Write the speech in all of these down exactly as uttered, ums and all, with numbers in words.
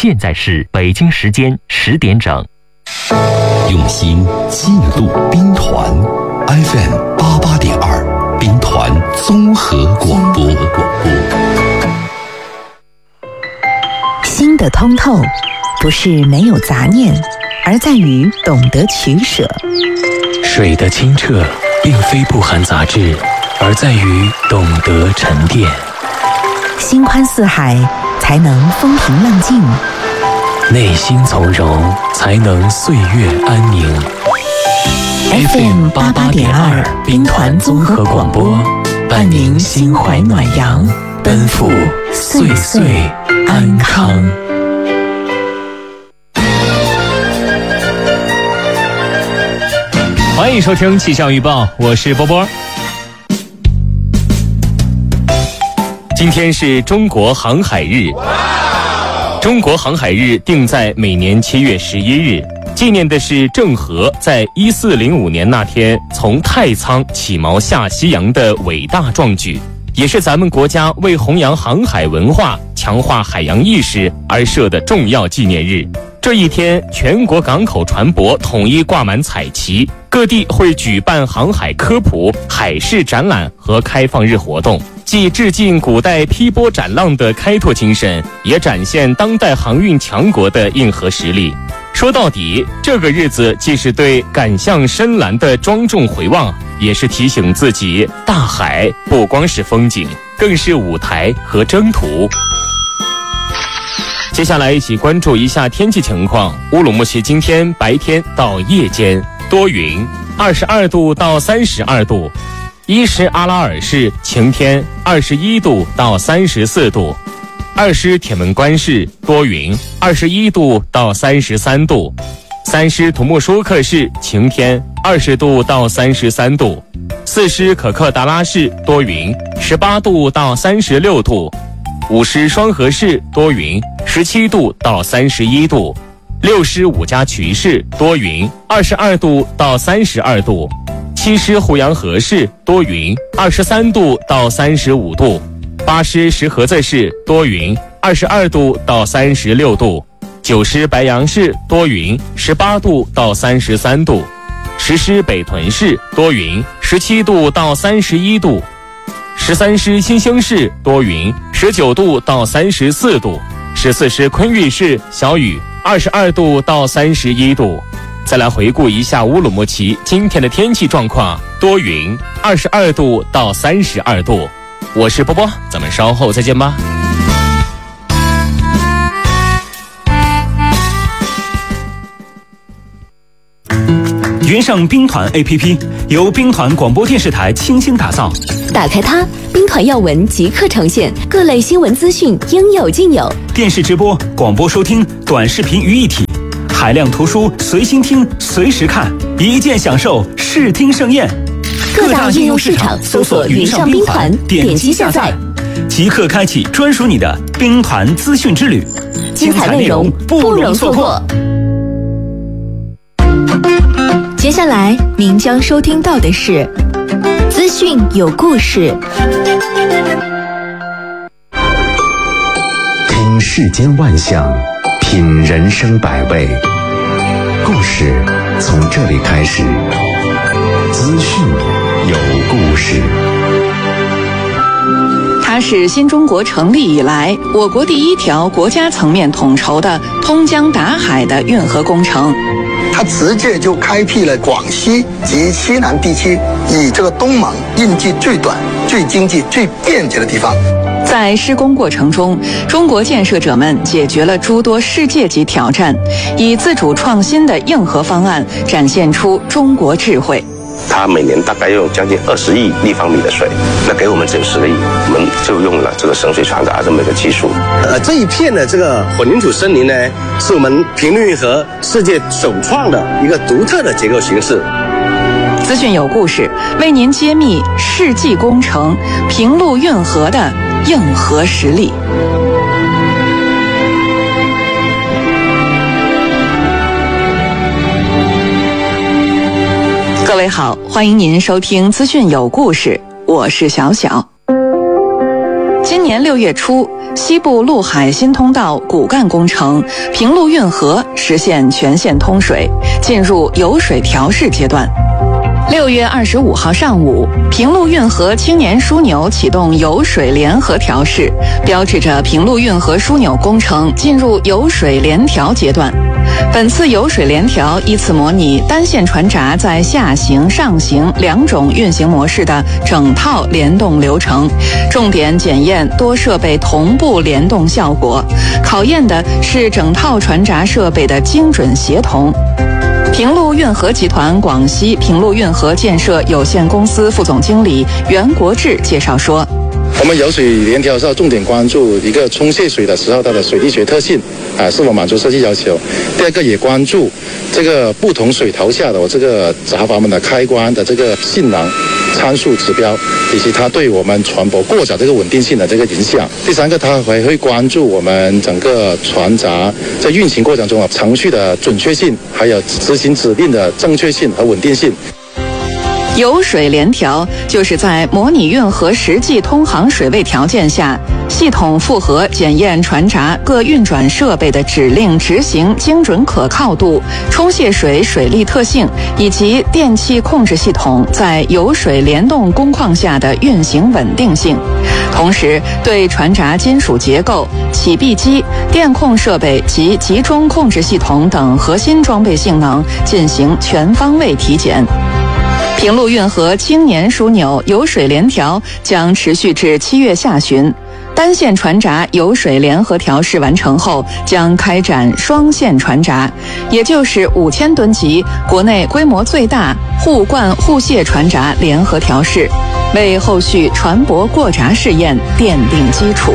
现在是北京时间十点整。 用心记录兵团 F M 八八点二，兵团综合广播。 心的通透，不是没有杂念，而在于懂得取舍。 水的清澈，并非不含杂质，而在于懂得沉淀。 心宽似海，才能风平浪静； 内心从容，才能岁月安宁。 F M 八八点二，兵团综合广播，伴您心怀暖阳，奔赴岁岁安康。 欢迎收听气象预报，我是波波。今天是中国航海日，中国航海日定在每年七月十一日，纪念的是郑和在一四零五年那天从太仓起锚下西洋的伟大壮举，也是咱们国家为弘扬航海文化、强化海洋意识而设的重要纪念日。这一天，全国港口船舶统一挂满彩旗，各地会举办航海科普、海事展览和开放日活动，既致敬古代劈波斩浪的开拓精神，也展现当代航运强国的硬核实力。说到底，这个日子既是对赶向深蓝的庄重回望，也是提醒自己，大海不光是风景，更是舞台和征途。接下来一起关注一下天气情况。乌鲁木齐今天白天到夜间多云，二十二度到三十二度；伊什阿拉尔市晴天，二十一度到三十四度；二师铁门关市多云，二十一度到三十三度；三师土木舒克市晴天，二十度到三十三度；四师可克达拉市多云，十八度到三十六度；五师双河市多云，十七度到三十一度；六师五家渠市多云，二十二度到三十二度；七师胡杨河市多云，二十三度到三十五度；八师石河子市多云，二十二度到三十六度；九师白杨市多云，十八度到三十三度；十师北屯市多云，十七度到三十一度；十三师新兴市多云，十九度到三十四度；十四师昆玉市小雨，二十二度到三十一度。再来回顾一下乌鲁木齐今天的天气状况，多云，二十二度到三十二度。我是波波，咱们稍后再见吧。 云上兵团 A P P 由兵团广播电视台倾心打造， 打开它，兵团要闻即刻呈现，各类新闻资讯应有尽有， 电视直播、广播收听、短视频于一体，海量图书随心听、随时看，一键享受视听盛宴。 各大应用市场搜索云上兵团，点击下载， 即刻开启专属你的兵团资讯之旅， 精彩内容不容错过。接下来您将收听到的是资讯有故事。 听世间万象，品人生百味，故事从这里开始。资讯有故事。 它是新中国成立以来我国第一条国家层面统筹的通江达海的运河工程。 它直接就开辟了广西及西南地区以这个东盟运距最短、最经济、最便捷的地方。 在施工过程中，中国建设者们解决了诸多世界级挑战，以自主创新的硬核方案展现出中国智慧。 它每年大概用将近二十亿立方米的水，那给我们只有十个亿，我们就用了这个省水传达这么一个技术。 呃，这一片的这个混凝土森林呢，是我们平陆运河世界首创的一个独特的结构形式。 资讯有故事，为您揭秘世纪工程平陆运河的硬核实力。各位好，欢迎您收听资讯有故事，我是小小。今年六月初， 西部陆海新通道骨干工程平陆运河实现全线通水，进入油水调试阶段。六月二十五号上午，平陆运河青年枢纽启动油水联合调试，标志着平陆运河枢纽工程进入油水联调阶段。本次油水联调依次模拟单线船闸在下行、上行两种运行模式的整套联动流程，重点检验多设备同步联动效果，考验的是整套船闸设备的精准协同。平陆运河集团广西平陆运河建设有限公司副总经理袁国志介绍说， 我们油水联调是要重点关注一个冲卸水的时候它的水力学特性啊是否满足设计要求。第二个也关注这个不同水头下的我这个闸阀门的开关的这个性能参数指标，以及它对我们船舶过闸这个稳定性的这个影响。第三个，它还会关注我们整个船闸在运行过程中啊程序的准确性，还有执行指令的正确性和稳定性。 油水联调就是在模拟运河实际通航水位条件下，系统复核检验船闸各运转设备的指令执行精准可靠度、冲卸水水力特性以及电气控制系统在油水联动工况下的运行稳定性。同时，对船闸金属结构、起闭机、电控设备及集中控制系统等核心装备性能进行全方位体检。平陆运河青年枢纽油水联调将持续至七月下旬，单线船闸油水联合调试完成后，将开展双线船闸，也就是五千吨级国内规模最大互灌互卸船闸联合调试，为后续船舶过闸试验奠定基础。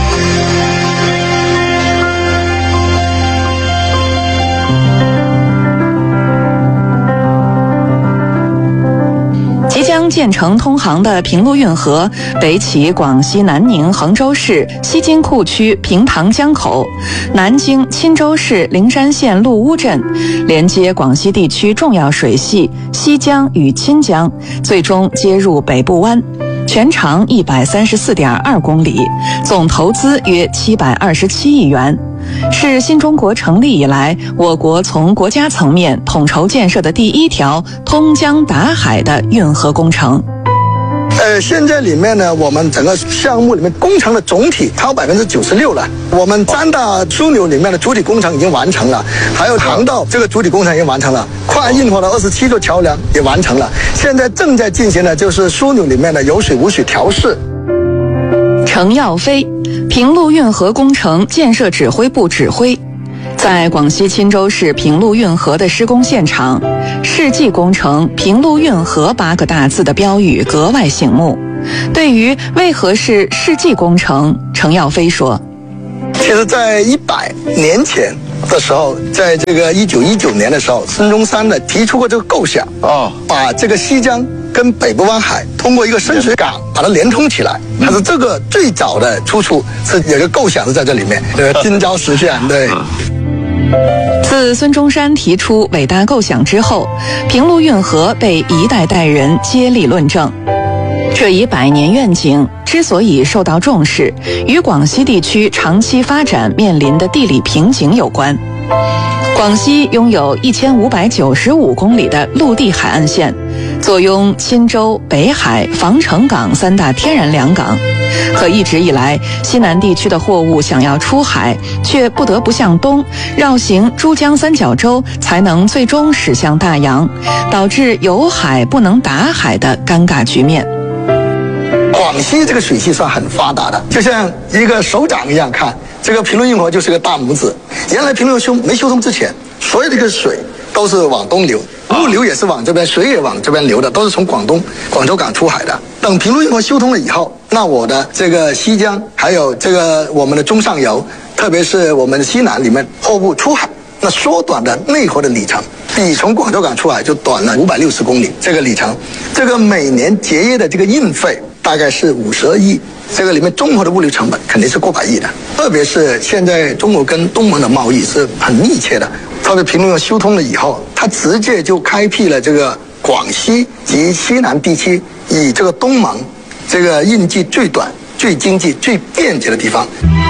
即将建成通航的平陆运河，北起广西南宁衡州市西津库区平塘江口，南经钦州市灵山县陆乌镇，连接广西地区重要水系西江与钦江，最终接入北部湾。全长一百三十四点二公里，总投资约七百二十七亿元，是新中国成立以来我国从国家层面统筹建设的第一条通江达海的运河工程。 呃，现在里面呢，我们整个项目里面工程的总体超百分之九十六了。我们三大枢纽里面的主体工程已经完成了，还有航道这个主体工程已经完成了，跨岸运河的二十七座桥梁也完成了。现在正在进行的就是枢纽里面的油水无水调试。 程耀飞，平陆运河工程建设指挥部指挥。在广西钦州市平陆运河的施工现场，世纪工程平陆运河八个大字的标语格外醒目。对于为何是世纪工程，程耀飞说， 其实在一百年前的时候，在这个一九一九年的时候，孙中山呢提出过这个构想啊，把这个西江跟北部湾海通过一个深水港把它连通起来。它是这个最早的出处，是有一个构想是在这里面，这个今朝实现。对。 自孙中山提出伟大构想之后，平陆运河被一代代人接力论证。这一百年愿景之所以受到重视，与广西地区长期发展面临的地理瓶颈有关。广西拥有一千五百九十五公里的陆地海岸线，坐拥钦州、北海、防城港三大天然良港。可一直以来，西南地区的货物想要出海，却不得不向东绕行珠江三角洲，才能最终驶向大洋，导致有海不能打海的尴尬局面。 广西这个水系算很发达的，就像一个手掌一样看，这个平陆运河就是个大拇指。原来平陆修没修通之前，所有的这个水都是往东流，陆流也是往这边，水也往这边流的，都是从广东广州港出海的。等平陆运河修通了以后，那我的这个西江还有这个我们的中上游，特别是我们西南里面货物出海，那缩短的内河的里程，比从广州港出海就短了五百六十公里这个里程。这个每年节约的这个运费大概是五十二亿，这个里面综合的物流成本肯定是过百亿的。特别是现在中国跟东盟的贸易是很密切的，特别平陆运河修通了以后，它直接就开辟了这个广西及西南地区以这个东盟这个运距最短、最经济、最便捷的地方。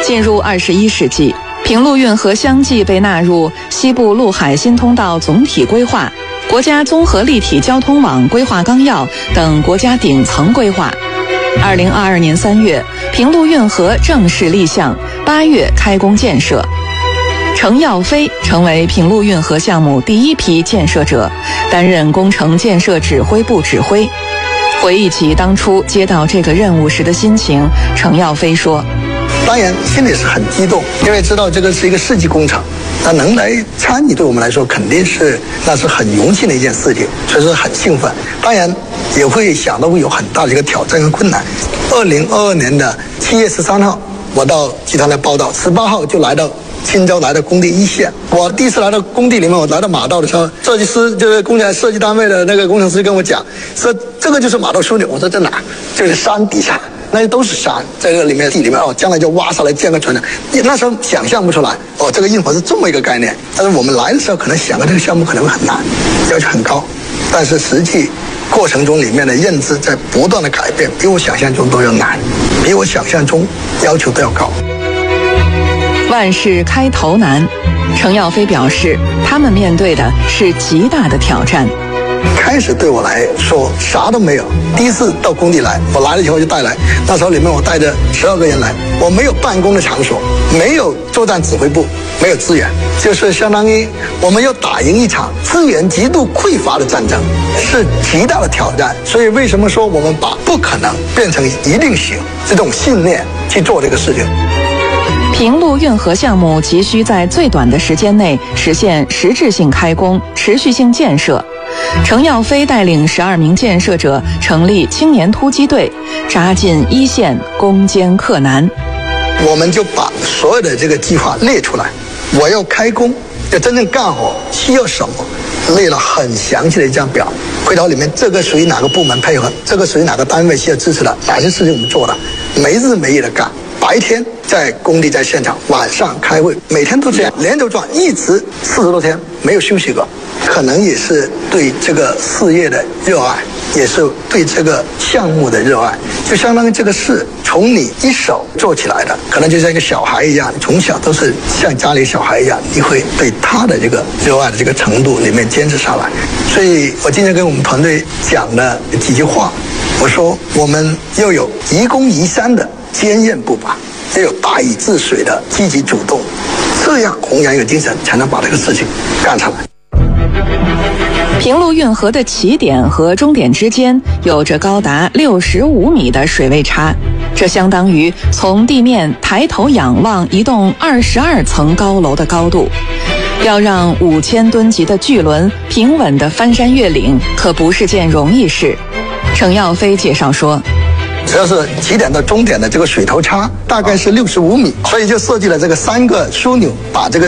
进入二十一世纪，平陆运河相继被纳入西部陆海新通道总体规划、国家综合立体交通网规划纲要等国家顶层规划。二零二二年三月，平陆运河正式立项，八月开工建设。程耀飞成为平陆运河项目第一批建设者，担任工程建设指挥部指挥。回忆起当初接到这个任务时的心情，程耀飞说： 当然心里是很激动，因为知道这个是一个世纪工程，那能来参与对我们来说肯定是那是很荣幸的一件事情，所以说很兴奋。当然也会想到会有很大的一个挑战跟困难。二零二二年的七月十三号，我到集团来报道，十八号就来到青州，来到工地一线。我第一次来到工地里面，我来到马道的时候，设计师就是工程设计单位的那个工程师跟我讲说，这个就是马道枢纽。我说在哪？就是山底下，那些都是山，在这个里面地里面哦，将来就挖上来建个船厂。那时候想象不出来哦，这个运河是这么一个概念。但是我们来的时候，可能想的这个项目可能会很难，要求很高，但是实际过程中里面的认知在不断的改变，比我想象中都要难，比我想象中要求都要高。 万事开头难，程耀飞表示，他们面对的是极大的挑战。 开始对我来说啥都没有，第一次到工地来，我来了以后就带来，那时候里面我带着十二个人来，我没有办公的场所，没有作战指挥部，没有资源，就是相当于我们要打赢一场资源极度匮乏的战争，是极大的挑战。所以为什么说我们把不可能变成一定行这种信念去做这个事情。 平陆运河项目急需在最短的时间内实现实质性开工、持续性建设。程耀飞带领十二名建设者成立青年突击队，扎进一线，攻坚克难。 我们就把所有的这个计划列出来，我要开工，要真正干活需要什么，列了很详细的一张表。回头里面这个属于哪个部门配合，这个属于哪个单位需要支持的，哪些事情我们做了，没日没夜的干。白天在工地在现场，晚上开会，每天都这样连轴转，一直四十多天没有休息过。可能也是对这个事业的热爱，也是对这个项目的热爱，就相当于这个事从你一手做起来的，可能就像一个小孩一样，从小都是像家里小孩一样，你会对他的这个热爱的这个程度里面坚持下来。所以我今天跟我们团队讲了几句话，我说我们要有移公移山的坚韧不拔，要有大禹治水的积极主动，这样弘扬一个精神，才能把这个事情干出来。 平陆运河的起点和终点之间有着高达六十五米的水位差，这相当于从地面抬头仰望一栋二十二层高楼的高度。要让五千吨级的巨轮平稳地翻山越岭，可不是件容易事。程耀飞介绍说， 主要是起点到终点的这个水头差大概是六十五米，所以就设计了这个三个枢纽，把这个